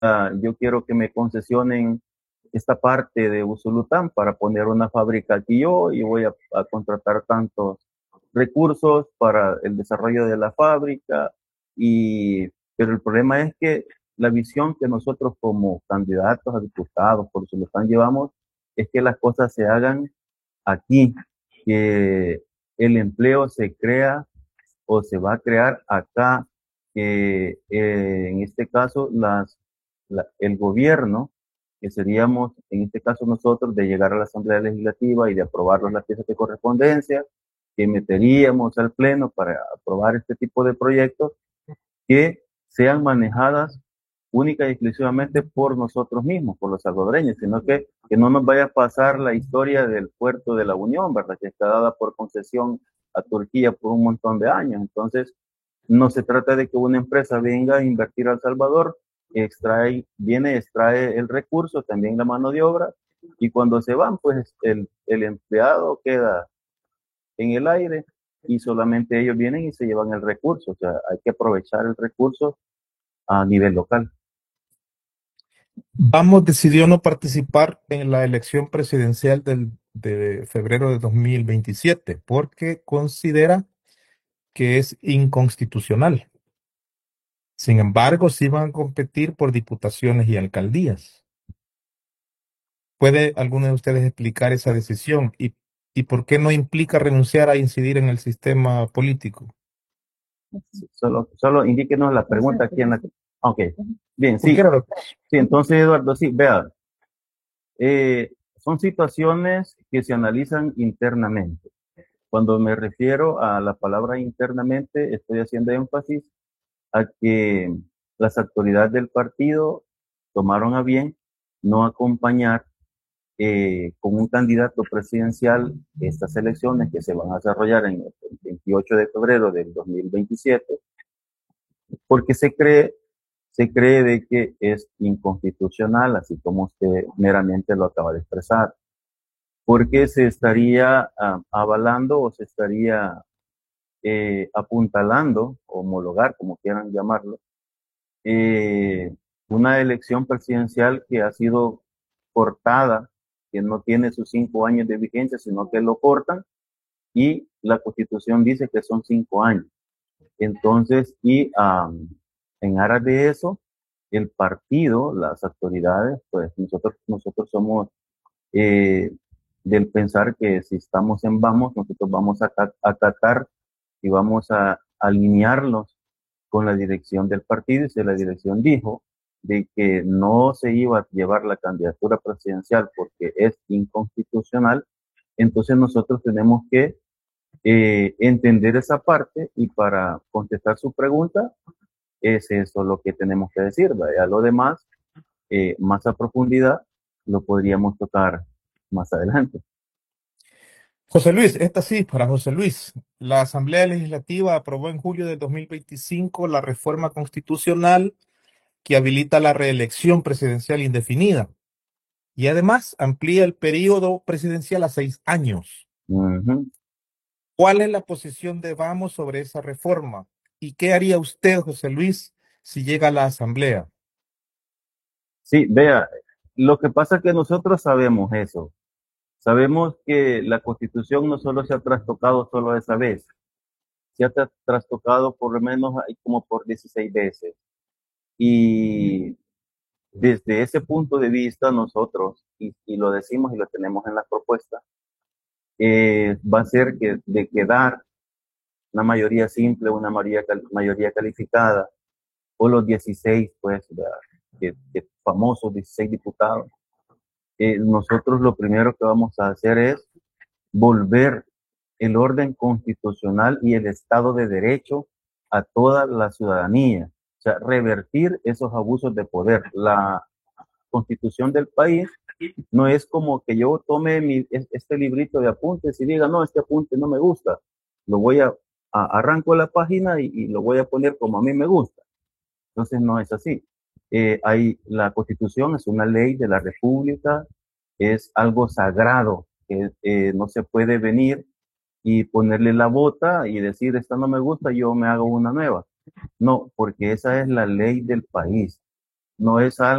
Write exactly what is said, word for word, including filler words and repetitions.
ah, yo quiero que me concesionen esta parte de Usulután para poner una fábrica aquí yo y voy a, a contratar tantos recursos para el desarrollo de la fábrica. Y, pero el problema es que la visión que nosotros como candidatos a diputados por Usulután llevamos es que las cosas se hagan aquí, que el empleo se crea o se va a crear acá, que eh, en este caso las, la- el gobierno, que seríamos en este caso nosotros, de llegar a la Asamblea Legislativa y de aprobar las piezas de correspondencia, que meteríamos al Pleno para aprobar este tipo de proyectos, que sean manejadas única y exclusivamente por nosotros mismos, por los salvadoreños, sino que, que no nos vaya a pasar la historia del puerto de la Unión, ¿verdad? Que está dada por concesión a Turquía por un montón de años. Entonces, no se trata de que una empresa venga a invertir a El Salvador, extrae, viene, extrae el recurso, también la mano de obra, y cuando se van, pues el, el empleado queda en el aire y solamente ellos vienen y se llevan el recurso. O sea, hay que aprovechar el recurso a nivel local. Vamos decidió no participar en la elección presidencial del, de febrero de dos mil veintisiete porque considera que es inconstitucional. Sin embargo, sí van a competir por diputaciones y alcaldías. ¿Puede alguno de ustedes explicar esa decisión y, y por qué no implica renunciar a incidir en el sistema político? Solo, solo indíquenos la pregunta aquí en la... Ok, bien, sí, Cualquiera de los sí, entonces Eduardo, sí, vea, eh, son situaciones que se analizan internamente. Cuando me refiero a la palabra internamente, estoy haciendo énfasis a que las autoridades del partido tomaron a bien no acompañar eh, con un candidato presidencial estas elecciones que se van a desarrollar en el veintiocho de febrero del dos mil veintisiete, porque se cree, se cree de que es inconstitucional, así como usted meramente lo acaba de expresar, porque se estaría uh, avalando o se estaría eh, apuntalando, homologar, como quieran llamarlo, eh, una elección presidencial que ha sido cortada, que no tiene sus cinco años de vigencia, sino que lo cortan y la constitución dice que son cinco años. Entonces, y um, en aras de eso, el partido, las autoridades, pues nosotros, nosotros somos eh, del pensar que si estamos en vamos, nosotros vamos a acatar y vamos a alinearlos con la dirección del partido. Y si la dirección dijo de que no se iba a llevar la candidatura presidencial porque es inconstitucional, entonces nosotros tenemos que eh, entender esa parte y para contestar su pregunta, es eso lo que tenemos que decir. ¿Vale? A lo demás, eh, más a profundidad, lo podríamos tocar más adelante. José Luis, esta sí, para José Luis. La Asamblea Legislativa aprobó en julio de dos mil veinticinco la reforma constitucional que habilita la reelección presidencial indefinida y además amplía el periodo presidencial a seis años. Uh -huh. ¿Cuál es la posición de Vamos sobre esa reforma? ¿Y qué haría usted, José Luis, si llega a la Asamblea? Sí, vea, lo que pasa es que nosotros sabemos eso. Sabemos que la Constitución no solo se ha trastocado solo esa vez, se ha trastocado por lo menos como por dieciséis veces. Y desde ese punto de vista nosotros, y, y lo decimos y lo tenemos en la propuesta, eh, va a ser que de quedar una mayoría simple, una mayoría, mayoría calificada, o los dieciséis, pues, de, de famosos dieciséis diputados, eh, nosotros lo primero que vamos a hacer es volver el orden constitucional y el Estado de Derecho a toda la ciudadanía. O sea, revertir esos abusos de poder. La constitución del país no es como que yo tome mi, este librito de apuntes y diga, no, este apunte no me gusta. Lo voy a, a arranco la página y, y, lo voy a poner como a mí me gusta. Entonces no es así. Eh, hay, la constitución es una ley de la República, es algo sagrado, que eh, no se puede venir y ponerle la bota y decir, esta no me gusta, yo me hago una nueva. No, porque esa es la ley del país. no es algo